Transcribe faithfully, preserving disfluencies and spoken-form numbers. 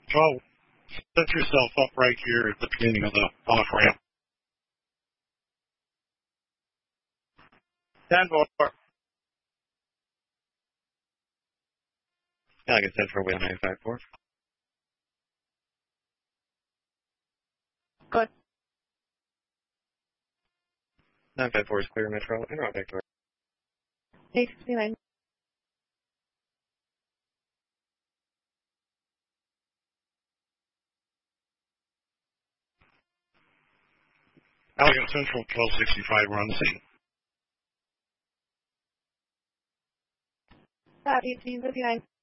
So, set yourself up right here at the beginning of the off ramp. ten four. Yeah, like I said, for Wheel nine five four. Good. nine five four is clear, Metro, and route back to eight sixty-nine. Allegan Central twelve sixty-five, we're on the scene. At eighteen fifty-nine.